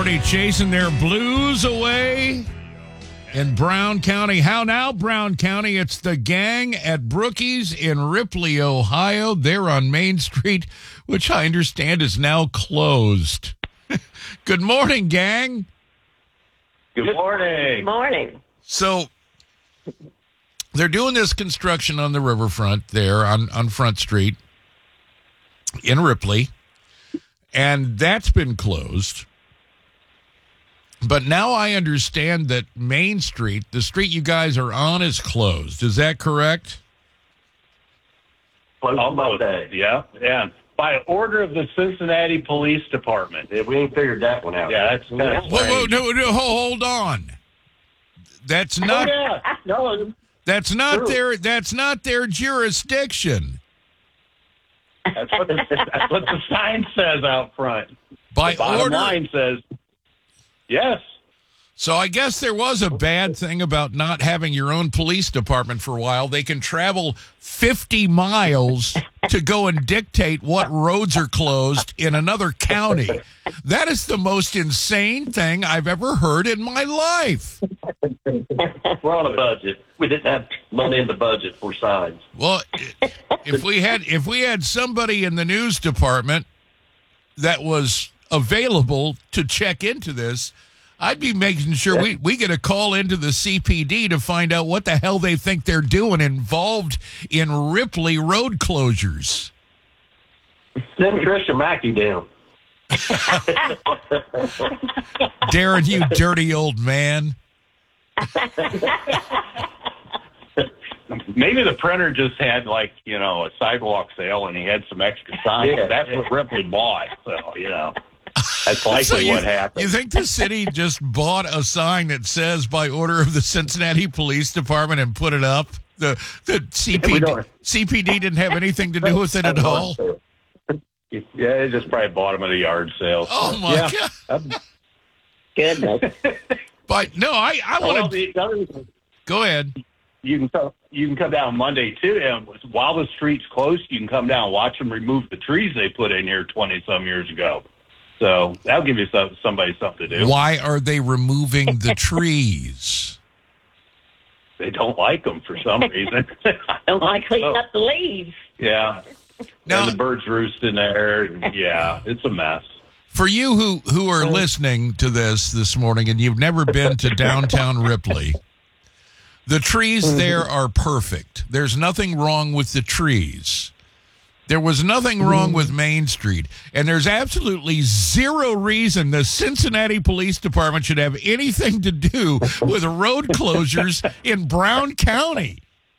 already chasing their blues away in Brown County. How now, Brown County? It's the gang at Brookies in Ripley, Ohio. They're on Main Street, which I understand is now closed. Good morning, gang. Good morning. Good morning. So they're doing this construction on the riverfront there on Front Street in Ripley, and that's been closed. But now I understand that Main Street, the street you guys are on, is closed. Is that correct? Almost. Yeah. Yeah. By order of the Cincinnati Police Department. Yeah, we ain't figured that one out. Yeah, that's kind of Whoa, no, hold on. That's not. No, That's not True. their. That's not their jurisdiction. that's what the sign says out front. By The bottom order. line says, yes. So I guess there was a bad thing about not having your own police department for a while. They can travel 50 miles to go and dictate what roads are closed in another county. That is the most insane thing I've ever heard in my life. We're on a budget. We didn't have money in the budget for signs. Well, if we had somebody in the news department that was available to check into this, I'd be making sure we get a call into the CPD to find out what the hell they think they're doing involved in Ripley road closures. Send Trisha Mackey down. Darren, you dirty old man. Maybe the printer just had, a sidewalk sale and he had some extra signs. Yeah. That's what Ripley bought. So, that's likely what happened. You think the city just bought a sign that says by order of the Cincinnati Police Department and put it up? The CPD didn't have anything to do with it at all? Yeah, they just probably bought them at a yard sale. Oh, my God. Goodness. But, no, I want to... Go ahead. You can come down Monday, too, and while the street's closed, you can come down and watch them remove the trees they put in here 20-some years ago. So that'll give you somebody something to do. Why are they removing the trees? They don't like them for some reason. Don't like cleaning up the leaves. Yeah. Now- And the birds roost in there. Yeah, it's a mess. For you who are listening to this morning and you've never been to downtown Ripley, the trees there are perfect. There's nothing wrong with the trees. There was nothing wrong with Main Street, and there's absolutely zero reason the Cincinnati Police Department should have anything to do with road closures in Brown County.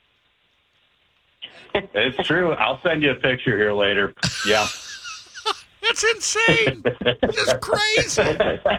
It's true. I'll send you a picture here later. Yeah. That's insane. It's crazy.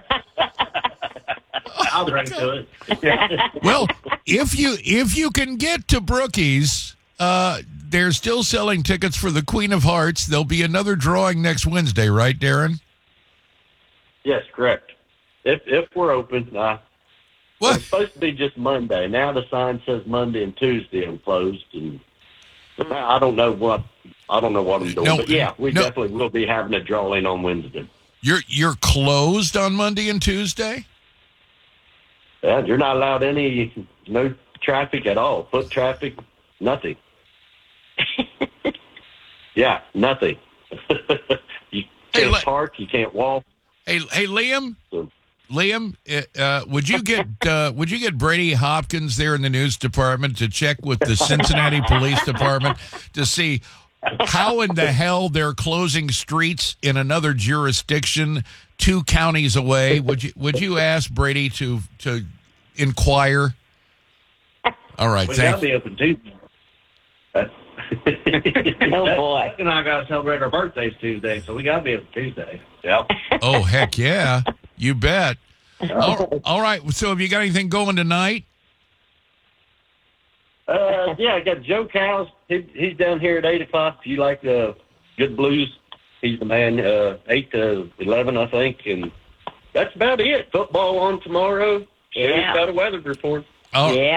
I'll drink to it. Well, if you can get to Brookies, they're still selling tickets for the Queen of Hearts. There'll be another drawing next Wednesday, right, Darren? Yes, correct. If we're open, What? it's supposed to be just Monday. Now the sign says Monday and Tuesday I'm closed, and I don't know what I'm doing. No, but yeah, we no. definitely will be having a drawing on Wednesday. You're closed on Monday and Tuesday? Yeah, you're not allowed no traffic at all. Foot traffic, nothing. Yeah, nothing. You can't park. You can't walk. Hey, Liam. Liam, would you get Brady Hopkins there in the news department to check with the Cincinnati Police Department to see how in the hell they're closing streets in another jurisdiction 2 counties away? Would you ask Brady to inquire? All right, We thank gotta be open Tuesday. Oh, boy. And I got to celebrate our birthdays Tuesday, so we got to be open Tuesday. Yep. Oh, heck yeah. You bet. All right. So have you got anything going tonight? Yeah, I got Joe Cowles. He's down here at 8 o'clock. If you like good blues, he's the man. 8 to 11, I think. And that's about it. Football on tomorrow. Yeah. Got a weather report. Oh, Yeah.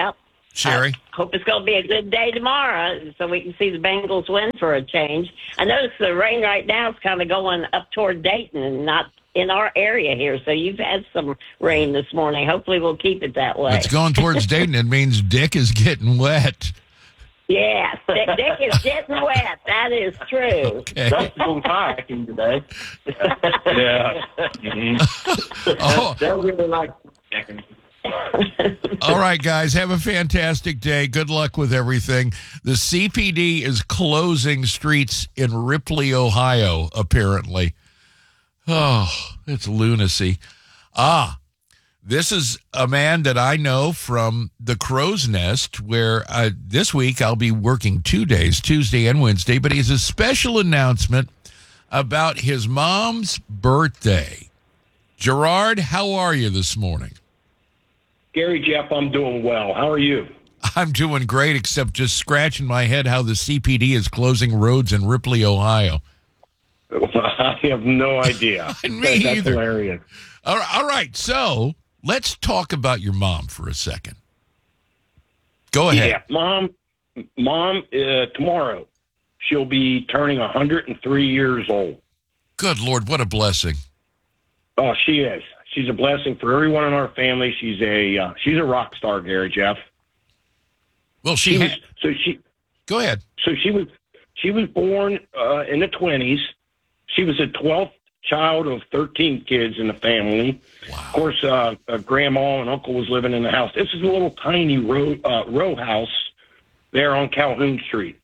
Sherry? Hope it's going to be a good day tomorrow so we can see the Bengals win for a change. I notice the rain right now is kind of going up toward Dayton and not in our area here. So you've had some rain this morning. Hopefully we'll keep it that way. It's going towards Dayton. It means Dick is getting wet. Yes, Dick is getting wet. That is true. Okay. That's going kayaking today. Yeah. Mm-hmm. Oh, They're really like kayaking. all right, guys. Have a fantastic day. Good luck with everything. The CPD is closing streets in Ripley, Ohio, apparently. Oh, it's lunacy. This is a man that I know from the Crow's Nest, where this week I'll be working 2 days, Tuesday and Wednesday, but he has a special announcement about his mom's birthday. Gerard, how are you this morning? Gary, Jeff, I'm doing well. How are you? I'm doing great, except just scratching my head how the CPD is closing roads in Ripley, Ohio. I have no idea. Me That's either. hilarious. All right, so let's talk about your mom for a second. Go ahead. Yeah, Mom, tomorrow she'll be turning 103 years old. Good Lord, what a blessing. Oh, she is. She's a blessing for everyone in our family. She's a rock star, Gary, Jeff. Well, go ahead. So she was born in the 20s. She was the 12th child of 13 kids in the family. Wow. Of course, grandma and uncle was living in the house. This is a little tiny row house there on Calhoun Street.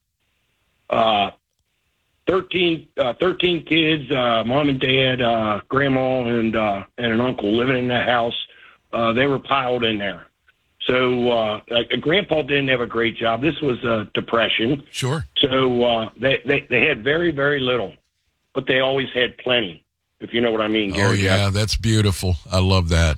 13 kids, mom and dad, grandma and an uncle living in that house. They were piled in there. So grandpa didn't have a great job. This was a depression. Sure. So they had very, very little, but they always had plenty, if you know what I mean, Gary. Oh, yeah, that's beautiful. I love that.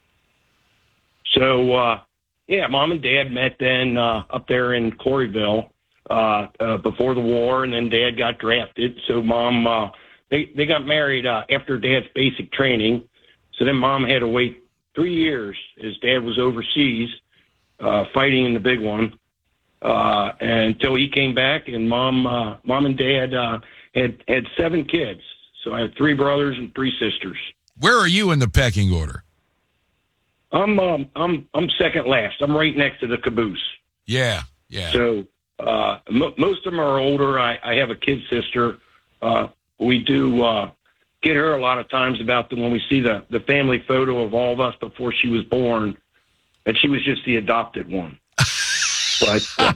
So, mom and dad met then up there in Coreyville before the war, and then dad got drafted. So mom, they got married after dad's basic training. So then mom had to wait 3 years as dad was overseas fighting in the big one until he came back, and mom and dad had 7 kids. So I had 3 brothers and 3 sisters. Where are you in the pecking order? I'm second last. I'm right next to the caboose. Yeah. So most of them are older. I have a kid sister. We do get her a lot of times about when we see the family photo of all of us before she was born, and she was just the adopted one. But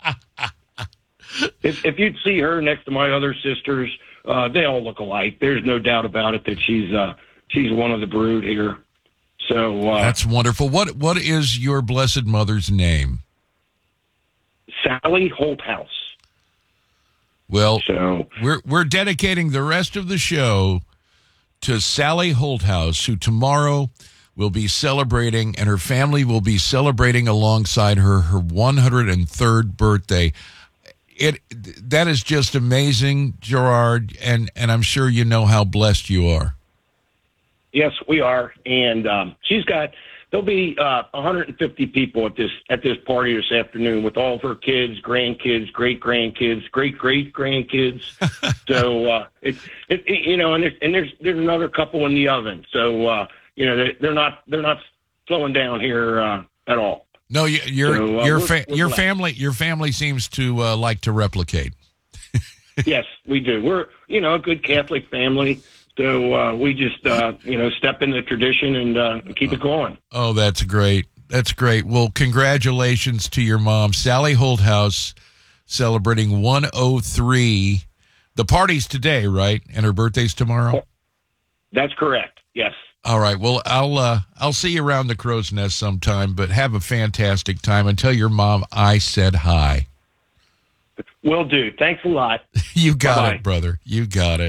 if you'd see her next to my other sisters, they all look alike. There's no doubt about it that she's one of the brood here. So that's wonderful. What is your blessed mother's name? Sally Holthouse. Well, so we're dedicating the rest of the show to Sally Holthouse, who tomorrow will be celebrating, and her family will be celebrating alongside her 103rd birthday. That is just amazing, Gerard, and I'm sure you know how blessed you are. Yes, we are, and there'll be 150 people at this party this afternoon with all of her kids, grandkids, great grandkids, great grandkids. So and there's another couple in the oven. So they're not slowing down here at all. No, your family seems to like to replicate. Yes, we do. We're a good Catholic family. So we just, step in the tradition and keep it going. Oh, that's great. That's great. Well, congratulations to your mom, Sally Holthouse, celebrating 103. The party's today, right? And her birthday's tomorrow? That's correct. Yes. All right. Well, I'll see you around the Crow's Nest sometime, but have a fantastic time and tell your mom I said hi. Will do. Thanks a lot. You got Bye-bye. it, brother. You got it.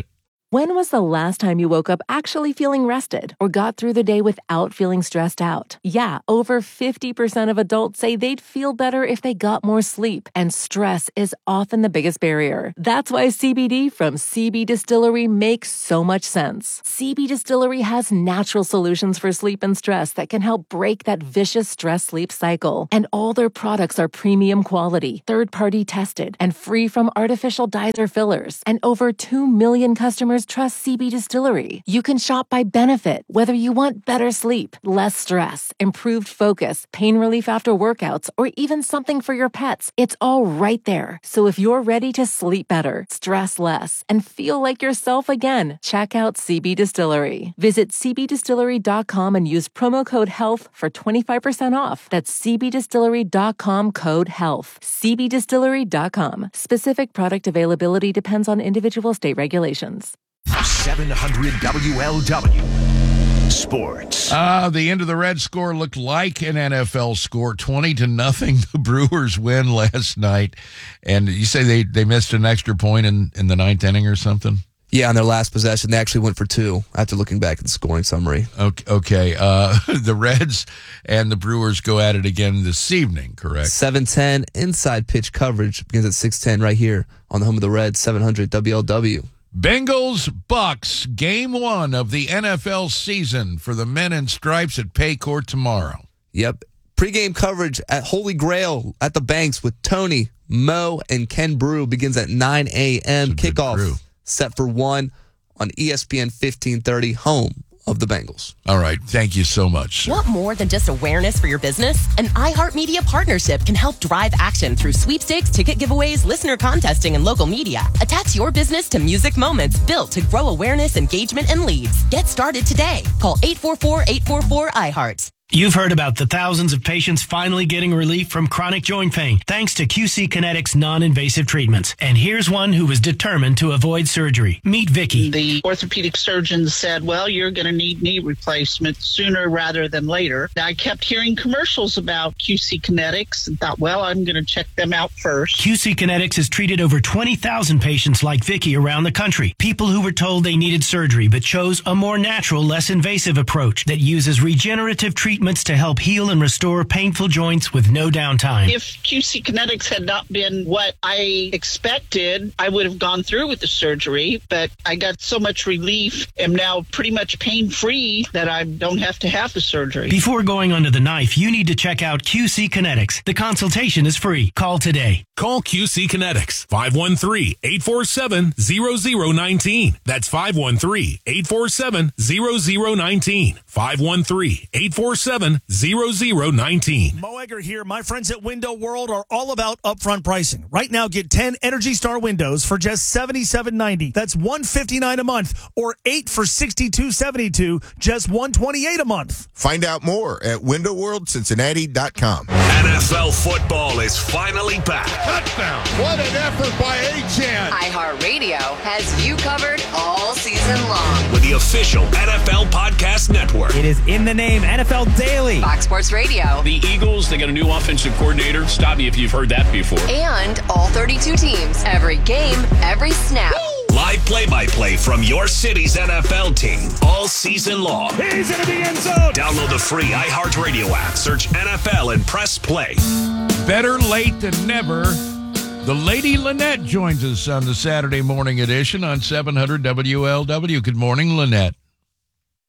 When was the last time you woke up actually feeling rested or got through the day without feeling stressed out? Yeah, over 50% of adults say they'd feel better if they got more sleep, and stress is often the biggest barrier. That's why CBD from CB Distillery makes so much sense. CB Distillery has natural solutions for sleep and stress that can help break that vicious stress-sleep cycle. And all their products are premium quality, third-party tested, and free from artificial dyes or fillers. And over 2 million customers trust CB Distillery. You can shop by benefit, whether you want better sleep, less stress, improved focus, pain relief after workouts, or even something for your pets. It's all right there. So if you're ready to sleep better, stress less, and feel like yourself again, check out CB Distillery. Visit cbdistillery.com and use promo code HEALTH for 25% off. That's cbdistillery.com, code HEALTH. cbdistillery.com. Specific product availability depends on individual state regulations. 700 WLW Sports. The end of the Red score looked like an NFL score, 20-0. The Brewers win last night. And you say they missed an extra point in the ninth inning or something? Yeah, on their last possession, they actually went for two after looking back at the scoring summary. Okay. The Reds and the Brewers go at it again this evening, correct? 7:10 inside pitch coverage begins at 6:10 right here on the home of the Reds, 700 WLW. Bengals Bucks, game 1 of the NFL season for the men in stripes at Paycor tomorrow. Yep. Pre-game coverage at Holy Grail at the Banks with Tony, Mo, and Ken Brew begins at 9 a.m. Kickoff set for 1 on ESPN 1530, home of the Bengals. All right. Thank you so much, sir. Want more than just awareness for your business? An iHeartMedia partnership can help drive action through sweepstakes, ticket giveaways, listener contesting, and local media. Attach your business to music moments built to grow awareness, engagement, and leads. Get started today. Call 844-844-iHeart. You've heard about the thousands of patients finally getting relief from chronic joint pain thanks to QC Kinetics non-invasive treatments. And here's one who was determined to avoid surgery. Meet Vicky. The orthopedic surgeon said, well, you're going to need knee replacement sooner rather than later. I kept hearing commercials about QC Kinetics and thought, well, I'm going to check them out first. QC Kinetics has treated over 20,000 patients like Vicky around the country. People who were told they needed surgery but chose a more natural, less invasive approach that uses regenerative treatments to help heal and restore painful joints with no downtime. If QC Kinetics had not been what I expected, I would have gone through with the surgery, but I got so much relief, am now pretty much pain-free that I don't have to have the surgery. Before going under the knife, you need to check out QC Kinetics. The consultation is free. Call today. Call QC Kinetics, 513-847-0019. That's 513-847-0019. 513-847-0019. Mo Egger here. My friends at Window World are all about upfront pricing. Right now, get 10 Energy Star windows for just $77.90. That's $159 a month, or 8 for $62.72, just $128 a month. Find out more at WindowWorldCincinnati.com. NFL football is finally back. Touchdown. What an effort by Achane. iHeartRadio has you covered all season long. With the official NFL Podcast Network. It is in the name, NFL Daily. Fox Sports Radio. The Eagles, they got a new offensive coordinator. Stop me if you've heard that before. And all 32 teams. Every game, every snap. Live play-by-play from your city's NFL team all season long. He's into the end zone. Download the free iHeartRadio app. Search NFL and press play. Better late than never. The Lady Lynette joins us on the Saturday morning edition on 700 WLW. Good morning, Lynette.